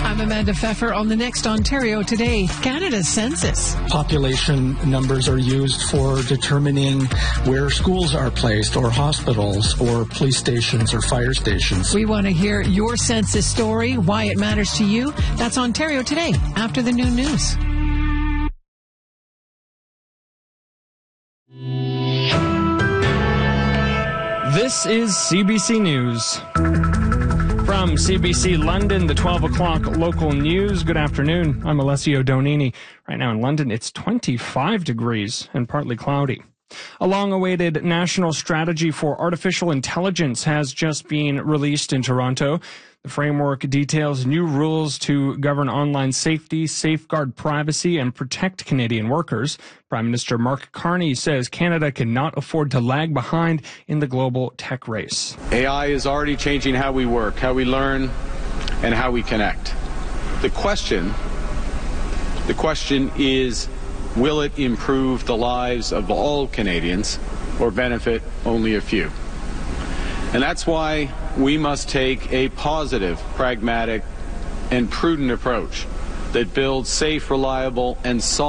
I'm Amanda Pfeffer on the next Ontario Today. Canada's census. Population numbers are used for determining where schools are placed, or hospitals, or police stations, or fire stations. We want to hear your census story, why it matters to you. That's Ontario Today, after the noon news. This is CBC News. From CBC London, the 12 o'clock local news. Good afternoon. I'm Alessio Donini. Right now in London, it's 25 degrees and partly cloudy. A long-awaited national strategy for artificial intelligence has just been released in Toronto. The framework details new rules to govern online safety, safeguard privacy, and protect Canadian workers. Prime Minister Mark Carney says Canada cannot afford to lag behind in the global tech race. AI is already changing how we work, how we learn, and how we connect. The question is, will it improve the lives of all Canadians or benefit only a few? And that's why we must take a positive, pragmatic, and prudent approach that builds safe, reliable, and solid